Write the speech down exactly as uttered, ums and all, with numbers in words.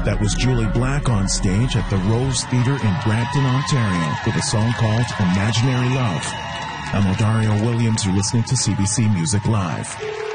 That was Julie Black on stage at the Rose Theatre in Brampton, Ontario, with a song called Imaginary Love. I'm Odario Williams. You're listening to C B C Music Live.